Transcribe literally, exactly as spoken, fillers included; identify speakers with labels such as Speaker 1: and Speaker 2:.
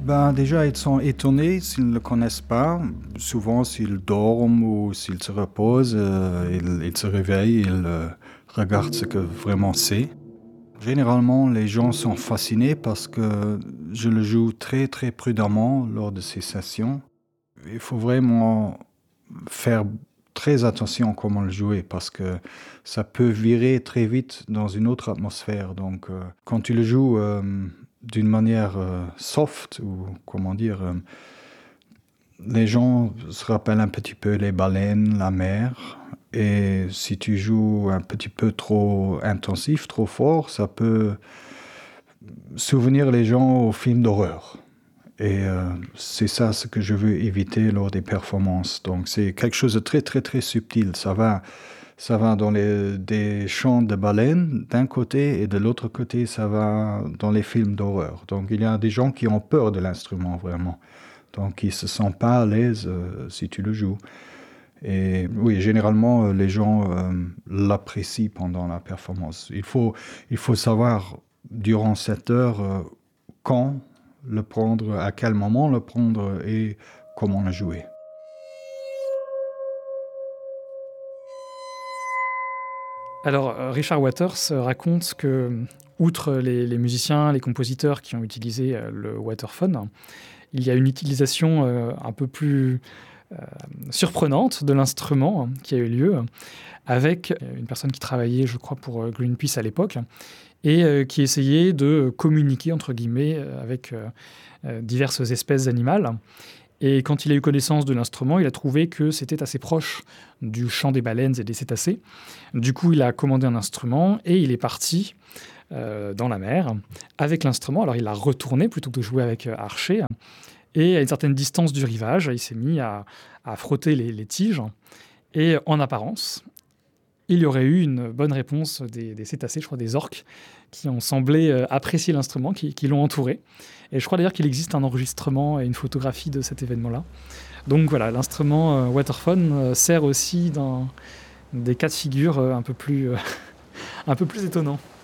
Speaker 1: Ben, déjà, ils sont étonnés s'ils ne le connaissent pas. Souvent, s'ils dorment ou s'ils se reposent, euh, ils, ils se réveillent, ils euh, regardent ce que vraiment c'est. Généralement, les gens sont fascinés parce que je le joue très très prudemment lors de ces sessions. Il faut vraiment faire très attention à comment le jouer parce que ça peut virer très vite dans une autre atmosphère. Donc, euh, quand tu le joues euh, d'une manière euh, soft ou comment dire, euh, les gens se rappellent un petit peu les baleines, la mer. Et si tu joues un petit peu trop intensif, trop fort, ça peut souvenir les gens aux films d'horreur. Et euh, c'est ça ce que je veux éviter lors des performances. Donc c'est quelque chose de très très très subtil. Ça va, ça va dans les, des chants de baleines d'un côté et de l'autre côté ça va dans les films d'horreur. Donc il y a des gens qui ont peur de l'instrument vraiment. Donc ils ne se sentent pas à l'aise euh, si tu le joues. Et oui, généralement euh, les gens euh, l'apprécient pendant la performance. Il faut, il faut savoir durant cette heure euh, quand le prendre, à quel moment le prendre et comment le jouer.
Speaker 2: Alors, euh, Richard Waters euh, raconte que, outre les, les musiciens, les compositeurs qui ont utilisé euh, le Waterphone, il y a une utilisation euh, un peu plus euh, surprenante de l'instrument hein, qui a eu lieu avec une personne qui travaillait, je crois, pour euh, Greenpeace à l'époque et euh, qui essayait de communiquer, entre guillemets, euh, avec euh, euh, diverses espèces animales. Et quand il a eu connaissance de l'instrument, il a trouvé que c'était assez proche du chant des baleines et des cétacés. Du coup, il a commandé un instrument et il est parti euh, dans la mer avec l'instrument. Alors, il l'a retourné plutôt que de jouer avec euh, Archer. Et à une certaine distance du rivage, il s'est mis à, à frotter les, les tiges. Et en apparence, il y aurait eu une bonne réponse des, des cétacés, je crois des orques, qui ont semblé euh, apprécier l'instrument, qui, qui l'ont entouré. Et je crois d'ailleurs qu'il existe un enregistrement et une photographie de cet événement-là. Donc voilà, l'instrument euh, Waterphone euh, sert aussi dans des cas de figure euh, un peu plus, euh, un peu plus étonnants.